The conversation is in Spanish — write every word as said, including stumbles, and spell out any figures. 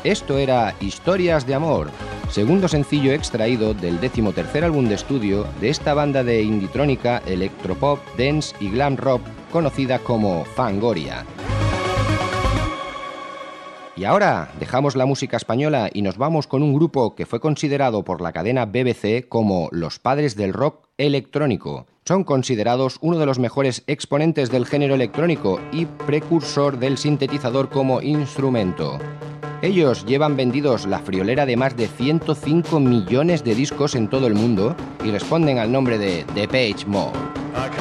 Esto era Historias de Amor, segundo sencillo extraído del decimotercer álbum de estudio de esta banda de inditrónica, electropop, dance y glam rock conocida como Fangoria. Y ahora dejamos la música española y nos vamos con un grupo que fue considerado por la cadena B B C como los padres del rock electrónico. Son considerados uno de los mejores exponentes del género electrónico y precursor del sintetizador como instrumento. Ellos llevan vendidos la friolera de más de ciento cinco millones de discos en todo el mundo y responden al nombre de Depeche Mode.